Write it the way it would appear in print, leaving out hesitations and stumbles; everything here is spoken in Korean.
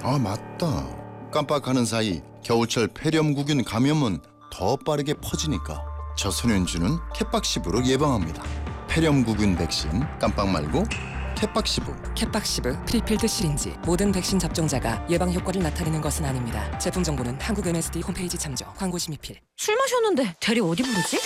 아, 맞다. 깜빡하는 사이 겨우철 폐렴구균 감염은 더 빠르게 퍼지니까 저소년주는 캣박시브로 예방합니다. 폐렴구균 백신 깜빡 말고 캣박시브. 캣박시브 프리필드 시린지. 모든 백신 접종자가 예방 효과를 나타내는 것은 아닙니다. 제품 정보는 한국 MSD 홈페이지 참조. 광고 심의필. 술 마셨는데 대리 어디 부르지?